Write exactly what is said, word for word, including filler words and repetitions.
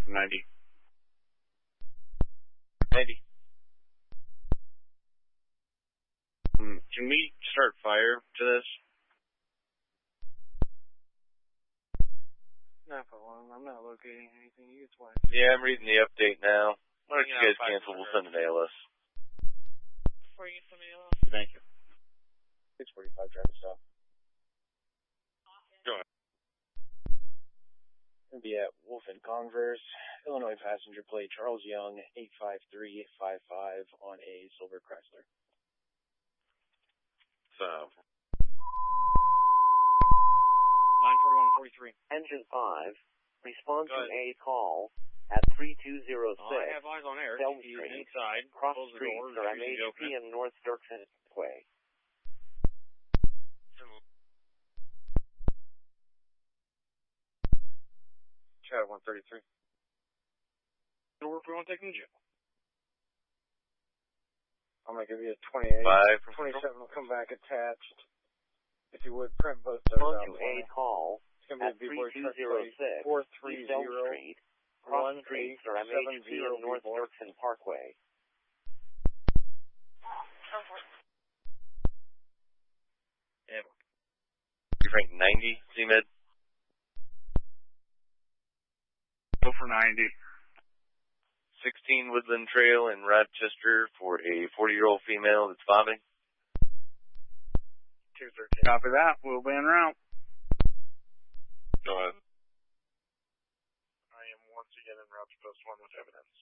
from ninety. ninety. Um, can we start fire to this? Not for long. I'm not locating anything. You get twice. Yeah, I'm reading the update now. Why don't you Yeah, guys cancel? We'll send an A L S. Before you send me a little. Thank you. six forty-five traffic stop. Go ahead. Gonna be at Wolf and Converse, Illinois passenger plate Charles Young, eight five three five five on a silver Chrysler. So, nine forty-one forty-three. Engine five, respond Go to ahead. a call at three two zero Oh, I six, have eyes on air. Elm He's Street, inside. Cross Close the Street, doors. or M Refusing H to open P it. and North Dirksen Way. Chad one thirty-three. Or if we want to take him to jail. I'm gonna give you a twenty-eight. Five from twenty-seven will come back attached. If you would print both those Respond out to for a me. call It's gonna at be a three B-Boy two truck zero plate six, four three East Elm zero Street, Cross one Street, eight or M seven H P zero and North B-Boy. Dirksen Parkway. Yeah. You rank ninety, C-Med? Go for ninety. sixteen Woodland Trail in Rochester for a forty-year-old female that's vomiting. two thirteen. Copy that. We'll be en route. Go ahead. I am once again en route to post one with evidence.